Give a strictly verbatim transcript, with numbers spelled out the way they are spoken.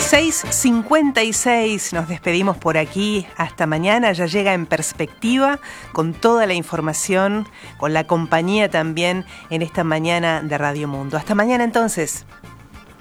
seis cincuenta y seis, nos despedimos por aquí. Hasta mañana, ya llega En Perspectiva con toda la información, con la compañía también en esta mañana de Radio Mundo. Hasta mañana entonces.